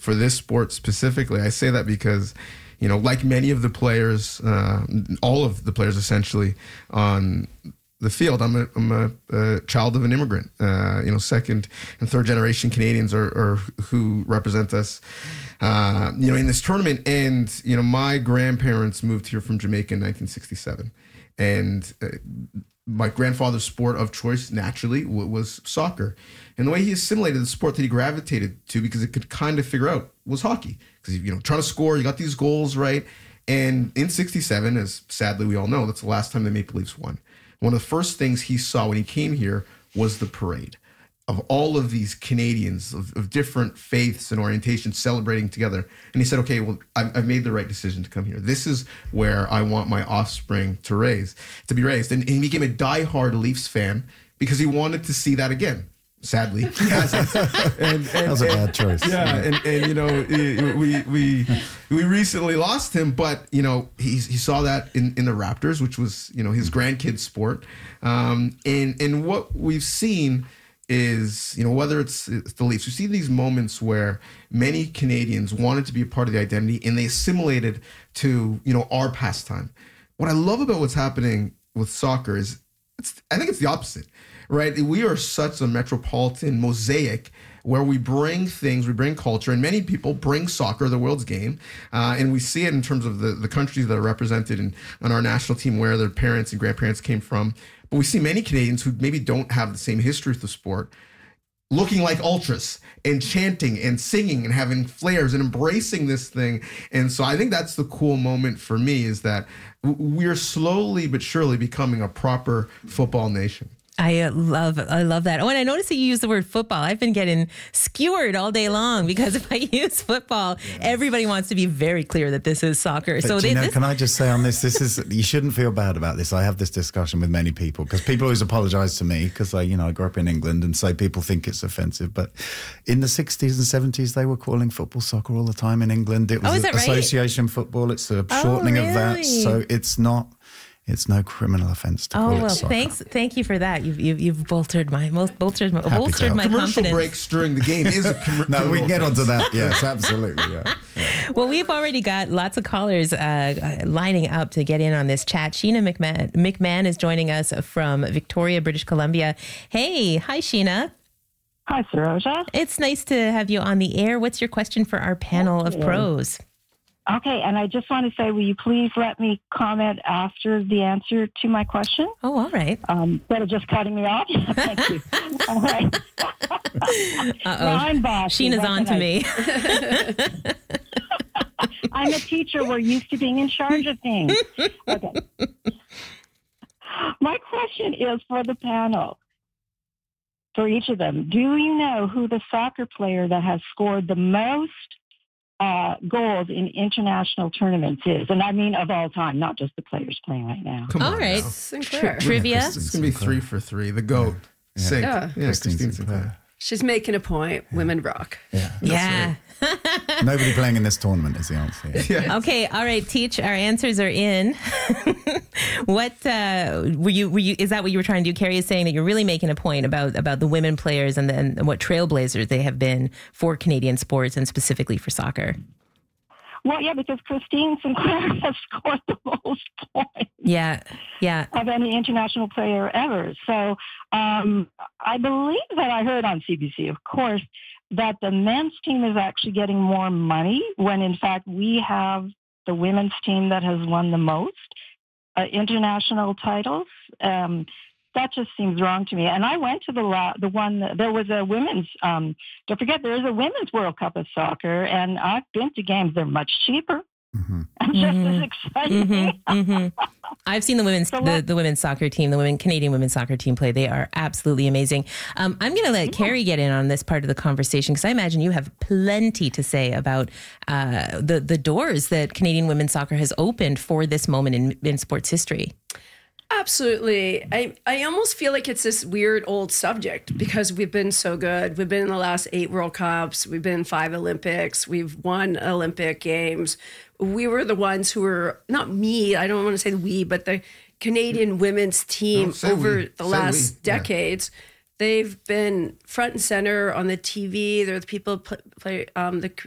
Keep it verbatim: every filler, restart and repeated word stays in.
for this sport specifically. I say that because, you know, like many of the players, uh, all of the players essentially on the field, I'm a, I'm a, a child of an immigrant. Uh, you know, second and third generation Canadians are, are who represent us, uh, you know, in this tournament. And, you know, my grandparents moved here from Jamaica in nineteen sixty-seven. And uh, my grandfather's sport of choice, naturally, w- was soccer. And the way he assimilated the sport that he gravitated to, because it could kind of figure out, was hockey. Because, you know, trying to score, you got these goals, right? And in sixty-seven, as sadly we all know, that's the last time the Maple Leafs won. One of the first things he saw when he came here was the parade of all of these Canadians of, of different faiths and orientations celebrating together. And he said, okay, well, I've, I've made the right decision to come here. This is where I want my offspring to raise, to be raised. And, and he became a diehard Leafs fan because he wanted to see that again. Sadly, he hasn't. And, and, that was a bad choice. Yeah, and, and you know, we we we recently lost him, but you know, he he saw that in, in the Raptors, which was, you know, his grandkid's sport. Um, and and what we've seen is, you know, whether it's, it's the Leafs, we see these moments where many Canadians wanted to be a part of the identity and they assimilated to, you know, our pastime. What I love about what's happening with soccer is, it's, I think it's the opposite. Right, we are such a metropolitan mosaic where we bring things, we bring culture, and many people bring soccer, the world's game, uh, and we see it in terms of the, the countries that are represented in, on our national team, where their parents and grandparents came from. But we see many Canadians who maybe don't have the same history with the sport, looking like ultras and chanting and singing and having flares and embracing this thing. And so I think that's the cool moment for me, is that we're slowly but surely becoming a proper football nation. I uh, love I love that. Oh, and I noticed that you use the word football. I've been getting skewered all day long because if I use football, yeah. everybody wants to be very clear that this is soccer. But so you they, know, this... can I just say on this, this is, you shouldn't feel bad about this. I have this discussion with many people because people always apologise to me because I, you know, I grew up in England and say people think it's offensive. But in the sixties and seventies, they were calling football soccer all the time in England. It was oh, is that right? association football. It's a oh, shortening really? of that. So it's not... It's no criminal offence to call oh, it well, soccer. thanks, thank you for that. You've you've, you've bolstered my most bolstered my, Happy bolstered my Commercial confidence. breaks during the game is a com- no, we can get offense. onto that. Yes, absolutely. Yeah. yeah. Well, we've already got lots of callers uh, lining up to get in on this chat. Sheena McMahon, McMahon is joining us from Victoria, British Columbia. Hey, hi, Sheena. Hi, Saroja. It's nice to have you on the air. What's your question for our panel of pros? Okay, and I just want to say, will you please let me comment after the answer to my question? Oh, all right. Um, instead of just cutting me off? Thank you. All right. Uh-oh. Well, I'm bossy. Sheena's on to I... me. I'm a teacher. We're used to being in charge of things. Okay. My question is for the panel, for each of them. Do you know who the soccer player that has scored the most Uh, goals in international tournaments is? And I mean of all time, not just the players playing right now. Come all on right. now. Sinclair. Tri- trivia? It's going to be three for three. The GOAT. Yeah. Sink. Yeah. Yeah, Christine Christine Sinclair. Sinclair. She's making a point. Women rock. Yeah. Yeah. Nobody playing in this tournament is the answer. Yeah. Yeah. Okay. All right. Teach. Our answers are in. What uh, were you? Were you? Is that what you were trying to do? Carrie is saying that you're really making a point about about the women players and, the, and what trailblazers they have been for Canadian sports and specifically for soccer. Well, yeah, because Christine Sinclair has scored the most points. Yeah, yeah. Of any international player ever. So um, I believe that I heard on C B C, of course, that the men's team is actually getting more money when, in fact, we have the women's team that has won the most uh, international titles. Um, that just seems wrong to me. And I went to the la- the one, there was a women's, um, don't forget, there is a women's World Cup of soccer, and I've been to games. They're much cheaper. Mm-hmm. And just Mm-hmm. as exciting. Mm-hmm, mm-hmm. I've seen the women's So the, what- the women's soccer team, the women Canadian women's soccer team play. They are absolutely amazing. Um, I'm going to let Yeah. Carrie get in on this part of the conversation because I imagine you have plenty to say about uh, the the doors that Canadian women's soccer has opened for this moment in, in sports history. Absolutely. I, I almost feel like it's this weird old subject because we've been so good. We've been in the last eight World Cups. We've been in five Olympics. We've won Olympic Games. We were the ones who were, not me, I don't want to say we, but the Canadian women's team No, say over we. the Say last we. Yeah. decades. They've been front and center on the T V. They're the people play, play um, the